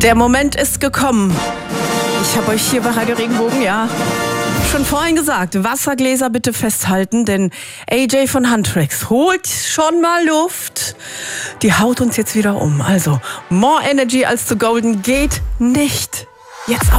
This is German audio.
Der Moment ist gekommen. Ich habe euch hier bei Radio Regenbogen, ja, schon vorhin gesagt, Wassergläser bitte festhalten, denn AJ von Huntrix holt schon mal Luft. Die haut uns jetzt wieder um. Also, more energy als zu golden geht nicht. Jetzt